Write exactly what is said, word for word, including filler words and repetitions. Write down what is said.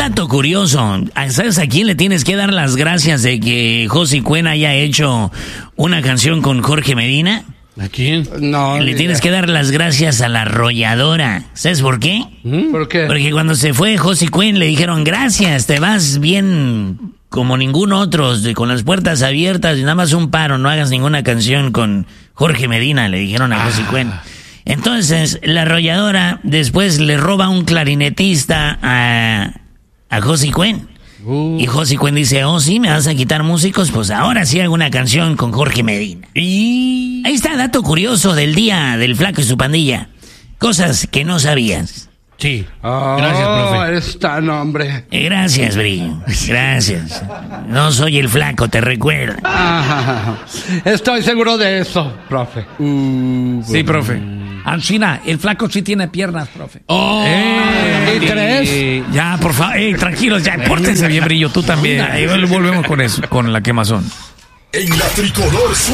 dato curioso. ¿Sabes a quién le tienes que dar las gracias de que José Cuen haya hecho una canción con Jorge Medina? ¿A quién? No. Le tienes que dar las gracias a la arrolladora. ¿Sabes por qué? ¿Por qué? Porque cuando se fue José Cuen le dijeron, gracias, te vas bien como ningún otro, con las puertas abiertas y nada más un paro, no hagas ninguna canción con Jorge Medina, le dijeron a José Cuen. Entonces, la arrolladora después le roba un clarinetista a, a José Cuen. Uh. Y José Cuen dice, oh, sí, ¿me vas a quitar músicos? Pues ahora sí hago una canción con Jorge Medina. Y ahí está, dato curioso del día del Flaco y su pandilla. Cosas que no sabías. Sí. Oh, gracias, profe. Eres tan hombre. Eh, gracias, Brillo. Gracias. No soy el Flaco, te recuerdo. Ah, estoy seguro de eso, profe. Uh, sí, profe. Ancina, el Flaco sí tiene piernas, profe. Oh, ¿Y crees? Ya, por favor, eh, tranquilos, ya, pórtense bien, Brillo, tú también. Ahí volvemos con eso, con la quemazón. En la tricolor